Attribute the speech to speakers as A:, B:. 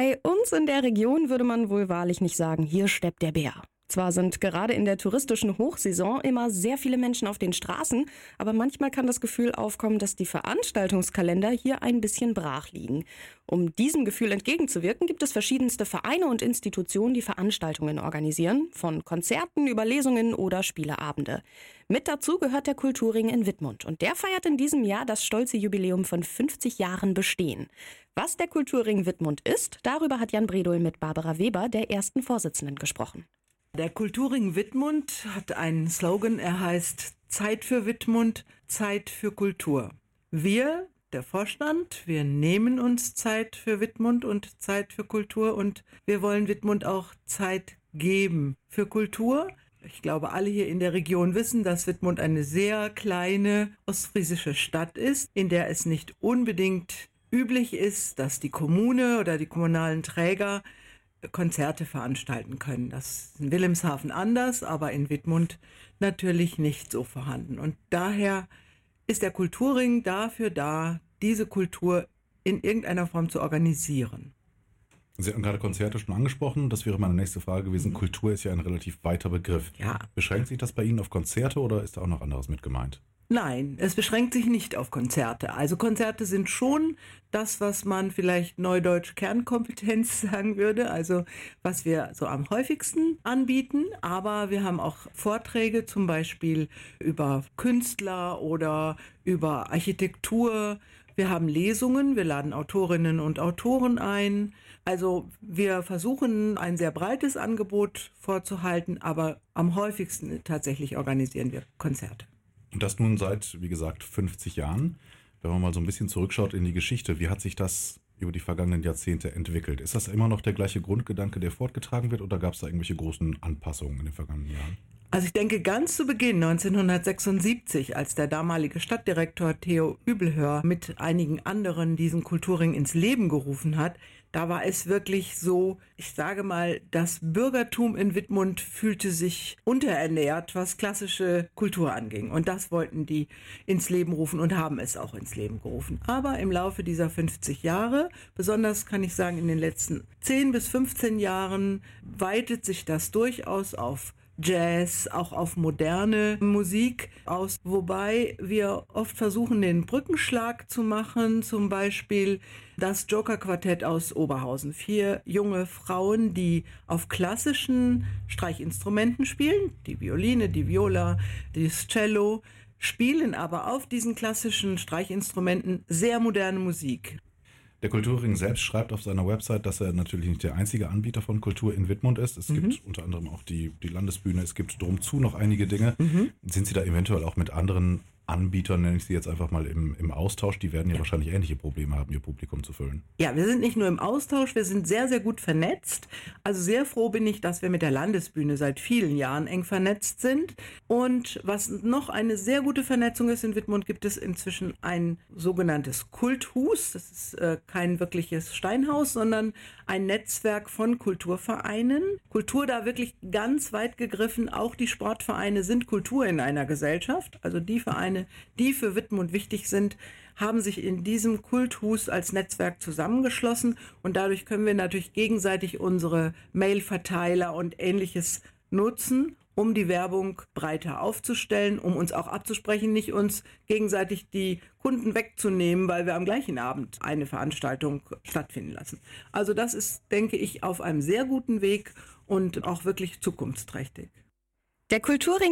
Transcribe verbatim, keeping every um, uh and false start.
A: Bei uns in der Region würde man wohl wahrlich nicht sagen, hier steppt der Bär. Zwar sind gerade in der touristischen Hochsaison immer sehr viele Menschen auf den Straßen, aber manchmal kann das Gefühl aufkommen, dass die Veranstaltungskalender hier ein bisschen brach liegen. Um diesem Gefühl entgegenzuwirken, gibt es verschiedenste Vereine und Institutionen, die Veranstaltungen organisieren, von Konzerten über Lesungen oder Spieleabende. Mit dazu gehört der Kulturring in Wittmund und der feiert in diesem Jahr das stolze Jubiläum von fünfzig Jahren Bestehen. Was der Kulturring Wittmund ist, darüber hat Jan Bredol mit Barbara Weber, der ersten Vorsitzenden, gesprochen.
B: Der Kulturring Wittmund hat einen Slogan, er heißt Zeit für Wittmund, Zeit für Kultur. Wir, der Vorstand, wir nehmen uns Zeit für Wittmund und Zeit für Kultur und wir wollen Wittmund auch Zeit geben für Kultur. Ich glaube, alle hier in der Region wissen, dass Wittmund eine sehr kleine ostfriesische Stadt ist, in der es nicht unbedingt üblich ist, dass die Kommune oder die kommunalen Träger Konzerte veranstalten können. Das ist in Wilhelmshaven anders, aber in Wittmund natürlich nicht so vorhanden. Und daher ist der Kulturring dafür da, diese Kultur in irgendeiner Form zu organisieren.
C: Sie hatten gerade Konzerte schon angesprochen. Das wäre meine nächste Frage gewesen. Kultur ist ja ein relativ weiter Begriff.
B: Ja.
C: Beschränkt sich das bei Ihnen auf Konzerte oder ist da auch noch anderes mit gemeint?
B: Nein, es beschränkt sich nicht auf Konzerte. Also Konzerte sind schon das, was man vielleicht neudeutsch Kernkompetenz sagen würde, also was wir so am häufigsten anbieten. Aber wir haben auch Vorträge zum Beispiel über Künstler oder über Architektur. Wir haben Lesungen, wir laden Autorinnen und Autoren ein. Also wir versuchen ein sehr breites Angebot vorzuhalten, aber am häufigsten tatsächlich organisieren wir Konzerte.
C: Und das nun seit, wie gesagt, fünfzig Jahren. Wenn man mal so ein bisschen zurückschaut in die Geschichte, wie hat sich das über die vergangenen Jahrzehnte entwickelt? Ist das immer noch der gleiche Grundgedanke, der fortgetragen wird, oder gab es da irgendwelche großen Anpassungen in den vergangenen Jahren?
B: Also ich denke, ganz zu Beginn neunzehnhundertsechsundsiebzig, als der damalige Stadtdirektor Theo Übelhör mit einigen anderen diesen Kulturring ins Leben gerufen hat, da war es wirklich so, ich sage mal, das Bürgertum in Wittmund fühlte sich unterernährt, was klassische Kultur anging. Und das wollten die ins Leben rufen und haben es auch ins Leben gerufen. Aber im Laufe dieser fünfzig Jahre, besonders kann ich sagen in den letzten zehn bis fünfzehn Jahren, weitet sich das durchaus auf Jazz, auch auf moderne Musik aus, wobei wir oft versuchen, den Brückenschlag zu machen, zum Beispiel das Joker-Quartett aus Oberhausen. Vier junge Frauen, die auf klassischen Streichinstrumenten spielen, die Violine, die Viola, das Cello, spielen aber auf diesen klassischen Streichinstrumenten sehr moderne Musik.
C: Der Kulturring selbst schreibt auf seiner Website, dass er natürlich nicht der einzige Anbieter von Kultur in Wittmund ist. Es mhm. gibt unter anderem auch die, die Landesbühne, es gibt drumzu noch einige Dinge. Mhm. Sind Sie da eventuell auch mit anderen Anbietern, nenne ich sie jetzt einfach mal, im, im Austausch? Die werden ja, ja wahrscheinlich ähnliche Probleme haben, ihr Publikum zu füllen.
B: Ja, wir sind nicht nur im Austausch, wir sind sehr, sehr gut vernetzt. Also sehr froh bin ich, dass wir mit der Landesbühne seit vielen Jahren eng vernetzt sind. Und was noch eine sehr gute Vernetzung ist, in Wittmund gibt es inzwischen ein sogenanntes Kulthus. Das ist äh, kein wirkliches Steinhaus, sondern ein Netzwerk von Kulturvereinen. Kultur da wirklich ganz weit gegriffen. Auch die Sportvereine sind Kultur in einer Gesellschaft. Also die Vereine, die für Wittmund wichtig sind, haben sich in diesem Kulthus als Netzwerk zusammengeschlossen und dadurch können wir natürlich gegenseitig unsere Mailverteiler und Ähnliches nutzen, um die Werbung breiter aufzustellen, um uns auch abzusprechen, nicht uns gegenseitig die Kunden wegzunehmen, weil wir am gleichen Abend eine Veranstaltung stattfinden lassen. Also das ist, denke ich, auf einem sehr guten Weg und auch wirklich zukunftsträchtig.
A: Der Kulturring